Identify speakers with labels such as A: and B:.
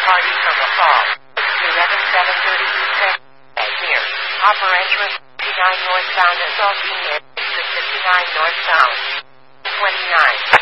A: party from the fall. 11:30 Eastern. Here. Hopper entrance 59 northbound and Saltine exit 59 northbound. 29.